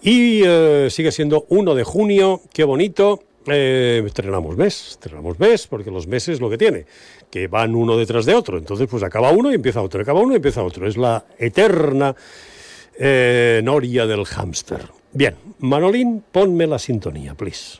Y sigue siendo 1 de junio, qué bonito. Estrenamos mes, porque los meses lo que tiene, que van uno detrás de otro. Entonces, pues acaba uno y empieza otro, acaba uno y empieza otro. Es la eterna noria del hámster. Bien, Manolín, ponme la sintonía, please.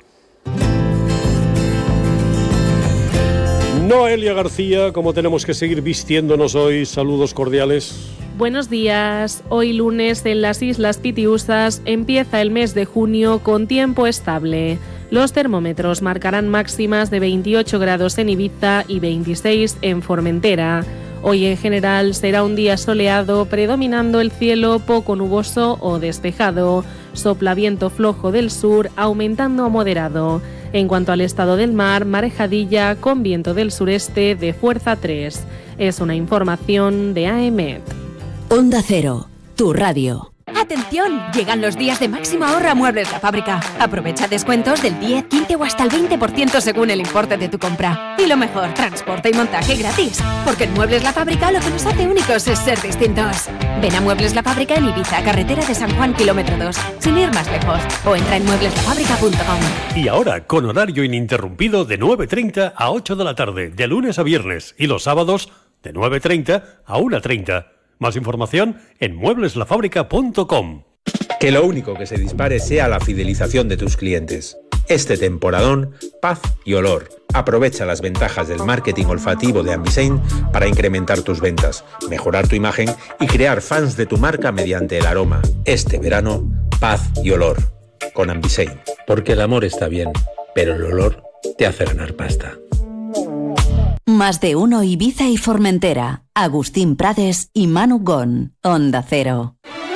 Noelia García, ¿cómo tenemos que seguir vistiéndonos hoy? Saludos cordiales. Buenos días. Hoy lunes en las Islas Pitiusas empieza el mes de junio con tiempo estable. Los termómetros marcarán máximas de 28 grados en Ibiza y 26 en Formentera. Hoy en general será un día soleado, predominando el cielo poco nuboso o despejado. Sopla viento flojo del sur, aumentando a moderado. En cuanto al estado del mar, marejadilla con viento del sureste de fuerza 3. Es una información de AEMET. Onda Cero, tu radio. ¡Atención! Llegan los días de máximo ahorro a Muebles La Fábrica. Aprovecha descuentos del 10, 15 o hasta el 20% según el importe de tu compra. Y lo mejor, transporte y montaje gratis. Porque en Muebles La Fábrica lo que nos hace únicos es ser distintos. Ven a Muebles La Fábrica en Ibiza, carretera de San Juan, kilómetro 2, sin ir más lejos. O entra en muebleslafábrica.com. Y ahora, con horario ininterrumpido de 9:30 a 8 de la tarde, de lunes a viernes, y los sábados de 9:30 a 1:30. Más información en muebleslafábrica.com. Que lo único que se dispare sea la fidelización de tus clientes. Este temporadón, paz y olor. Aprovecha las ventajas del marketing olfativo de Ambisein para incrementar tus ventas, mejorar tu imagen y crear fans de tu marca mediante el aroma. Este verano, paz y olor. Con Ambisein. Porque el amor está bien, pero el olor te hace ganar pasta. Más de uno Ibiza y Formentera. Agustín Prades y Manu Gon. Onda Cero.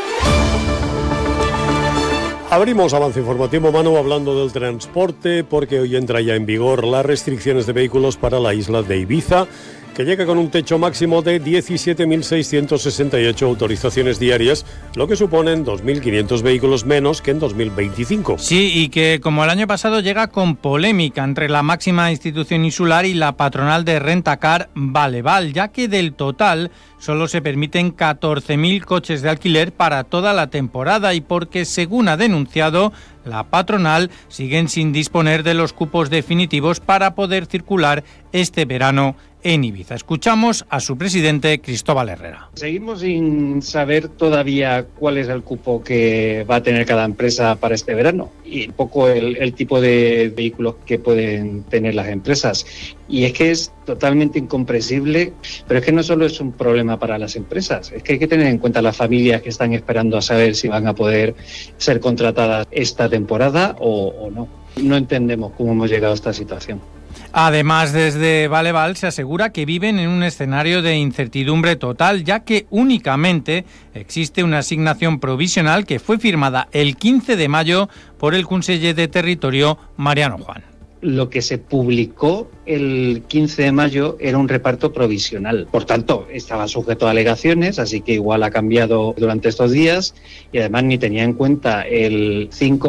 Abrimos avance informativo, Manu, hablando del transporte, porque hoy entra ya en vigor las restricciones de vehículos para la isla de Ibiza, que llega con un techo máximo de 17.668 autorizaciones diarias, lo que suponen 2.500 vehículos menos que en 2025. Sí, y que como el año pasado llega con polémica entre la máxima institución insular y la patronal de Rentacar Valeval, ya que del total solo se permiten 14.000 coches de alquiler para toda la temporada y porque, según ha denunciado la patronal, siguen sin disponer de los cupos definitivos para poder circular este verano en Ibiza. Escuchamos a su presidente, Cristóbal Herrera. Seguimos sin saber todavía cuál es el cupo que va a tener cada empresa para este verano y un poco el tipo de vehículos que pueden tener las empresas. Y es que es totalmente incomprensible, pero es que no solo es un problema para las empresas, es que hay que tener en cuenta las familias que están esperando a saber si van a poder ser contratadas esta temporada o no. No entendemos cómo hemos llegado a esta situación. Además, desde Valeval se asegura que viven en un escenario de incertidumbre total, ya que únicamente existe una asignación provisional que fue firmada el 15 de mayo por el conseller de Territorio, Mariano Juan. Lo que se publicó el 15 de mayo era un reparto provisional. Por tanto, estaba sujeto a alegaciones, así que igual ha cambiado durante estos días y además ni tenía en cuenta el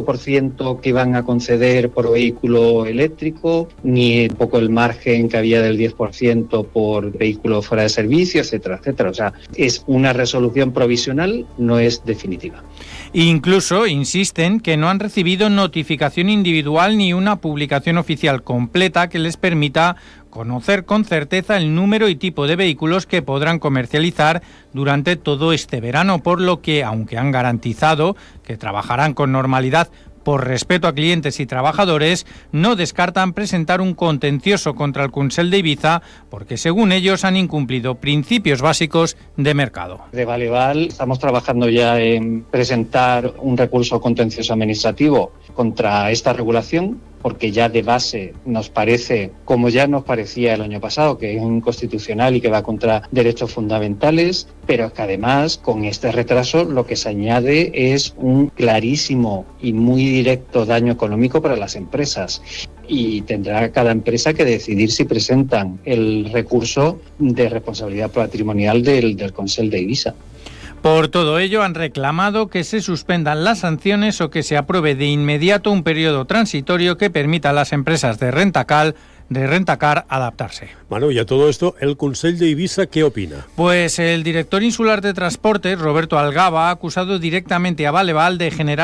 5% que iban a conceder por vehículo eléctrico, ni tampoco el margen que había del 10% por vehículo fuera de servicio, etcétera, etcétera. O sea, es una resolución provisional, no es definitiva. Incluso insisten que no han recibido notificación individual ni una publicación oficial completa que les permita conocer con certeza el número y tipo de vehículos que podrán comercializar durante todo este verano, por lo que, aunque han garantizado que trabajarán con normalidad por respeto a clientes y trabajadores, no descartan presentar un contencioso contra el Consell de Ibiza porque, según ellos, han incumplido principios básicos de mercado. De Valeval estamos trabajando ya en presentar un recurso contencioso administrativo contra esta regulación, porque ya de base nos parece, como ya nos parecía el año pasado, que es inconstitucional y que va contra derechos fundamentales, pero que además con este retraso lo que se añade es un clarísimo y muy directo daño económico para las empresas. Y tendrá cada empresa que decidir si presentan el recurso de responsabilidad patrimonial del Consell de Ibiza. Por todo ello, han reclamado que se suspendan las sanciones o que se apruebe de inmediato un periodo transitorio que permita a las empresas de Rentacar adaptarse. Bueno, y a todo esto, ¿el Consell de Ibiza qué opina? Pues el director insular de Transportes, Roberto Algaba, ha acusado directamente a Valeval de generar